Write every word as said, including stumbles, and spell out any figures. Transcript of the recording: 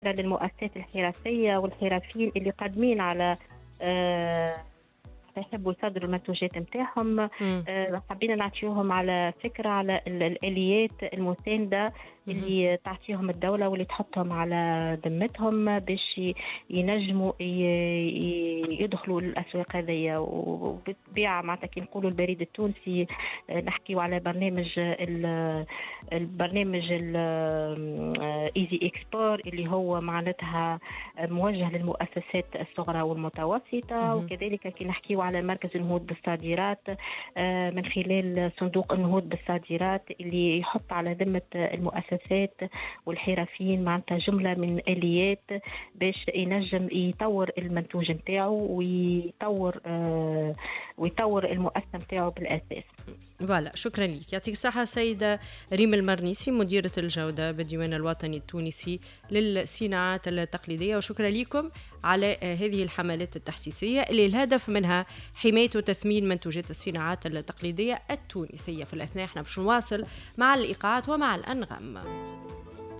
للمؤسسات الحرفية والحرفيين اللي قادمين على آه يحبوا يصدروا المنتوجات نتاعهم. مم. آه، حبينا نعطيوهم على فكرة على ال- الآليات المساندة مهم. اللي تعطيهم الدولة واللي تحطهم على ذمتهم باش ي- ينجموا ي- ي- يدخلوا الأسواق هذيا. وبالطبيعة معناتها كي نقولوا البريد التونسي آه، نحكيو على برنامج ال- البرنامج ايزي اكسبور اللي هو معناتها موجه للمؤسسات الصغرى والمتوسطة. مهم. وكذلك كي نحكيو على مركز النهوض بالصادرات آه، من خلال صندوق النهوض بالصادرات اللي يحط على ذمة المؤسسات والحرفيين معناتها جملة من آليات باش ينجم يطور المنتوج نتاعو ويطور آه، ويطور المؤسسة نتاعو بالأساس. فوالا، شكرا لك. يعطيك الصحة سيدة ريم المرنيسي، مديرة الجودة بالديوان الوطني التونسي للصناعات التقليدية، وشكرا لكم على هذه الحملات التحسيسية اللي الهدف منها حماية وتثمين منتوجات الصناعات التقليدية التونسية. في الأثناء احنا باش نواصل مع الإيقاعات ومع الأنغام.